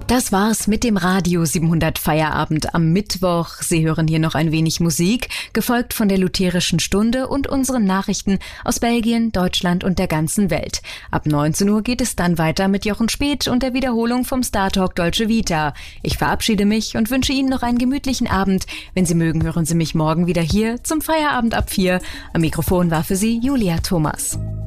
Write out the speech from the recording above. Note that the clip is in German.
Das war's mit dem Radio 700 Feierabend am Mittwoch. Sie hören hier noch ein wenig Musik, gefolgt von der Lutherischen Stunde und unseren Nachrichten aus Belgien, Deutschland und der ganzen Welt. Ab 19 Uhr geht es dann weiter mit Jochen Späth und der Wiederholung vom Star Talk Deutsche Vita. Ich verabschiede mich und wünsche Ihnen noch einen gemütlichen Abend. Wenn Sie mögen, hören Sie mich morgen wieder hier zum Feierabend ab 4. Am Mikrofon war für Sie Julia Thomas.